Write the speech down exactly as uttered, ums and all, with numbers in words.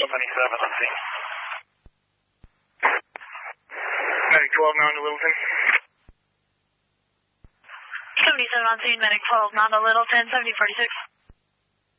seventy-seven on scene. Medic twelve, nine to Littleton. seventy-seven on scene, Medic twelve, nine to Littleton, seventy forty-six.